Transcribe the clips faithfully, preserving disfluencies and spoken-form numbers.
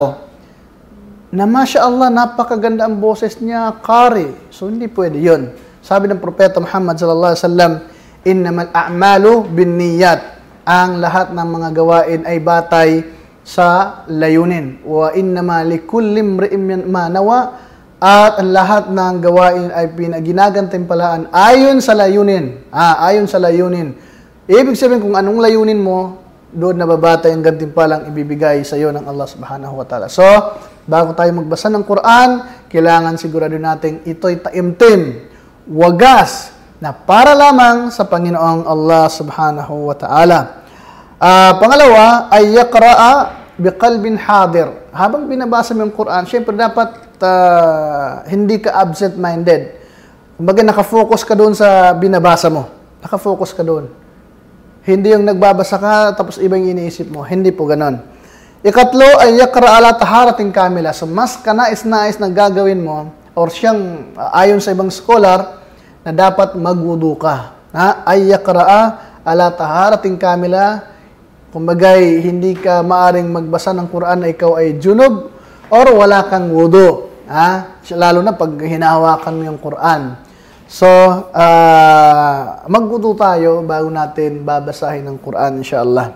na Masya Allah, napakaganda ang boses niya, kari. So, hindi pwede yun. Sabi ng Propeta Muhammad sallallahu alaihi wasallam, innamal a'malu binniyat. Ang lahat ng mga gawain ay batay sa layunin. Wa innama likulli imri'in ma nawa. At ang lahat ng gawain ay pinaginagantimpalaan ayon sa layunin. Ah, ayon sa layunin. Ibig sabihin, kung anong layunin mo, doon nababatay ang gantimpalang ibibigay sa iyo ng Allah subhanahu wa ta'ala. So, bago tayo magbasa ng Quran, kailangan sigurado natin ito'y taimtim, wagas, na para lamang sa Panginoong Allah subhanahu wa ta'ala. Uh, pangalawa, ay yakra'a biqalbin hadir. Habang binabasa mo yung Quran, syempre dapat uh, hindi ka absent-minded. Kumbaga, nakafocus ka doon sa binabasa mo. Nakafocus ka doon. Hindi yung nagbabasa ka, tapos ibang iniisip mo. Hindi po ganon. Ikatlo ay yakra ala taharating kamila. So, mas kanais-nais na gagawin mo, or siyang, uh, ayon sa ibang scholar, na dapat magwudu ka. Ha? Ay yakra ala taharating kamila. Kumbagay, hindi ka maaring magbasa ng Quran na ikaw ay junub, or wala kang wudu. Ha? Lalo na pag hinahawakan mo yung Quran. So, uh, magwudu tayo bago natin babasahin ng Quran, insyaAllah.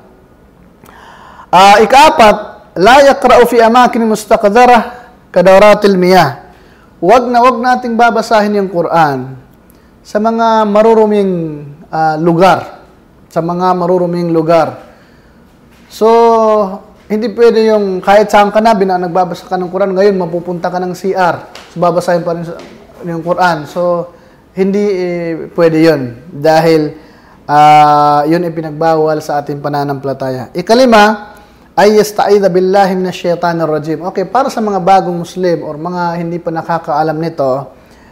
Uh, ikaapat, la yakra'u fi amakin mustaqdarah kadawratil miyah. Wag na wag nating babasahin yung Quran sa mga maruruming uh, lugar. Sa mga maruruming lugar. So, hindi pwede yung kahit saan ka na, bina, nagbabasa ka ng Quran, ngayon mapupunta ka ng C R. So, babasahin pa rin yung Quran. So, hindi eh, pwede yun dahil uh, yun ay pinagbawal sa ating pananampalataya. Ikalima, ay yasta'idha billahi minash shaitanir rajim. Okay, para sa mga bagong Muslim or mga hindi pa nakakaalam nito,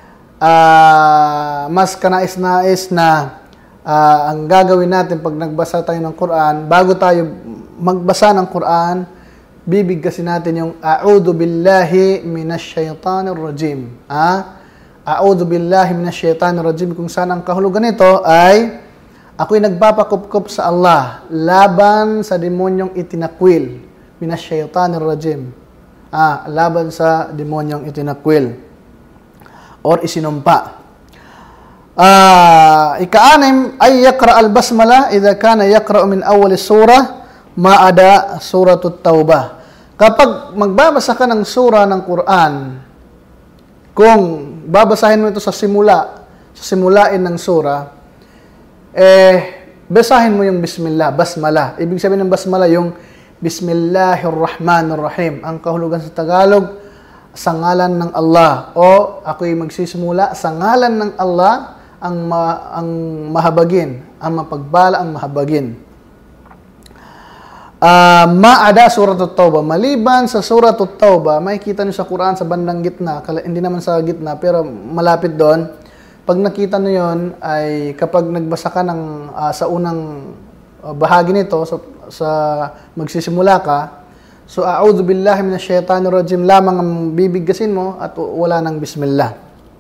uh, mas kanais-nais na uh, ang gagawin natin pag nagbasa tayo ng Quran, bago tayo magbasa ng Quran, bibigkasin natin yung a'udhu billahi minash shaitanir rajim. Ah? A'udhu billahi minash shaitanir rajim, kung saan ang kahulugan nito ay ako'y nagpapakupkup sa Allah laban sa demonyong itinakwil. Minash shaitanir rajim. Ah, laban sa demonyong itinakwil or isinumpa. Ah, ika-anim ay yaqra al-basmala idha kana yaqra min awwal surah ma'ada suratut taubah. Kapag magbabasa ka ng surah ng Quran, kung babasahin mo ito sa simula, sa simulain ng surah, eh, basahin mo yung bismillah, basmala. Ibig sabihin ng basmala, yung Bismillahirrahmanirrahim. Ang kahulugan sa Tagalog, sa ngalan ng Allah. O, ako'y magsisimula sa ngalan ng Allah, ang, ma, ang mahabagin, ang mapagbala, ang mahabagin. Uh, Ma'ada Suratut Tauba. Maliban sa Suratut Tauba, makikita niyo sa Quran sa bandang gitna, hindi naman sa gitna, pero malapit doon. Pag nakita niyo yon ay kapag nagbasa ka ng, uh, sa unang uh, bahagi nito, so, sa magsisimula ka, so a'udhu billahi minash shaitanir rajim lamang ang bibigkasin mo at wala nang bismillah.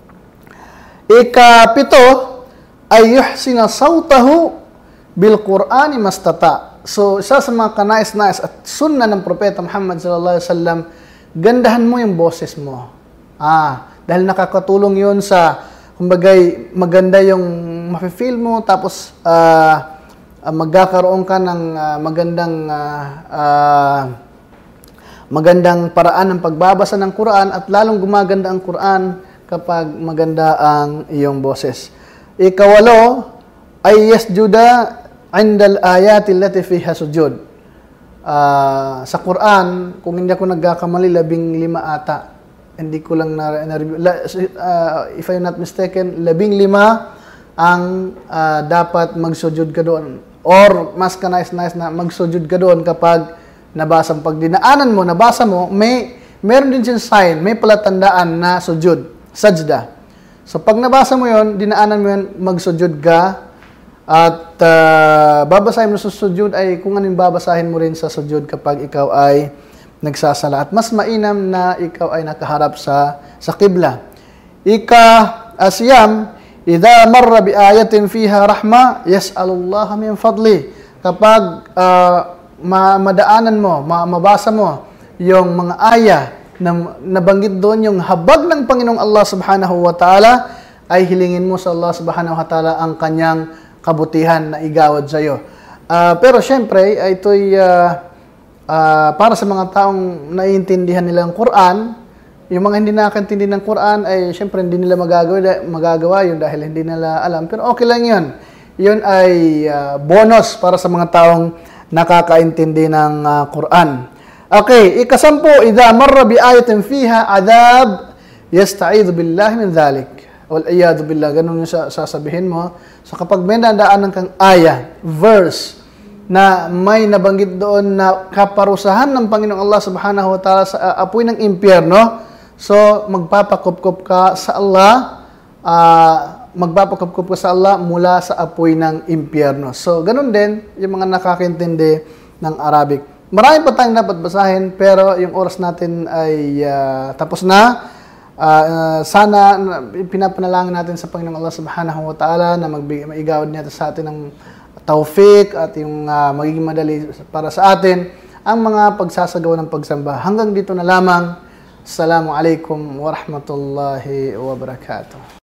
Ikapito ay yuhsina sawtahu bil Qur'ani mastata. So, isa sa mga kanais-nais at sunna ng Propeta Muhammad sallallahu alaihi wasallam, gandahan mo yung boses mo. Ah, dahil nakakatulong yun sa, kumbagay, maganda yung mafe-feel mo, tapos uh, uh, magkakaroon ka ng uh, magandang uh, uh, magandang paraan ng pagbabasa ng Quran at lalong gumaganda ang Quran kapag maganda ang iyong boses. Ikawalo ay yasjuda indal ayati allati fiha sujud. Uh, sa Quran, kung hindi ako nagkakamali, labing lima ata. Hindi ko lang na, na uh, if I'm not mistaken, labing lima ang uh, dapat magsujud ka doon. Or mas kanais-nais na magsujud ka doon kapag nabasa, pag dinaanan mo, nabasa mo, may meron din siyang sign, may palatandaan na sujud, sajda. So pag nabasa mo yon, dinaanan mo yon, magsujud ka. At uh, babasahin mo sa sujud ay kung anong babasahin mo rin sa sujud kapag ikaw ay nagsasala. At mas mainam na ikaw ay nakaharap sa sa qibla. Ika asyam, idha marra bi ayatin fiha rahma, yas'alullaha min fadli. Kapag uh, ma madaanan mo, ma mabasa mo yung mga aya na nabanggit doon, yung habag ng Panginoong Allah subhanahu wa ta'ala, ay hilingin mo sa Allah subhanahu wa ta'ala ang kanyang kabutihan na igawad sa iyo. Uh, pero syempre, ito'y uh, uh, para sa mga taong naiintindihan nila ang Quran. Yung mga hindi nakakaintindi ng Quran ay syempre hindi nila magagawa, magagawa yun dahil hindi nila alam. Pero okay lang yun. Yun ay uh, bonus para sa mga taong nakakaintindi ng uh, Quran. Okay, ikasampu, idha marra bi ayatin fiha adab, yasta'idhu billahi min dhalik. Wal iyadu billah, ganun yung sasabihin mo. So kapag may nadaanan kang aya, verse, na may nabanggit doon na kaparusahan ng Panginoong Allah subhanahu wa ta'ala sa uh, apoy ng impyerno, so magpapakupkup ka sa Allah, uh, magpapakupkup ka sa Allah mula sa apoy ng impyerno. So ganun din yung mga nakakaintindi ng Arabic. Marami pa tayong dapat basahin, pero yung oras natin ay uh, tapos na. Uh, uh, sana uh, pinapanalangin natin sa Panginoong Allah subhanahu wa ta'ala na maigawad niya sa atin ng taufik at yung uh, magiging madali para sa atin ang mga pagsasagawa ng pagsamba. Hanggang dito na lamang. Assalamualaikum warahmatullahi wabarakatuh.